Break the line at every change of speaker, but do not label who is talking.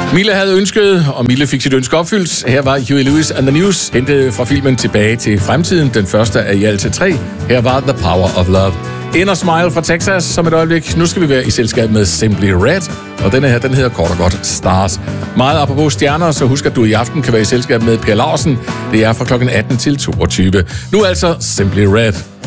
Mille havde ønsket, og Mille fik sit ønske opfyldt. Her var Huey Lewis and the News, hentet fra filmen Tilbage til fremtiden, den første af i alt til 3. Her var The Power of Love. Inner Smile fra Texas som et øjeblik. Nu skal vi være i selskab med Simply Red, og denne her, den hedder kort og godt Stars. Meget apropos stjerner, så husk, at du i aften kan være i selskab med Per Larsen. Det er fra kl. 18 til 22. Nu altså Simply Red.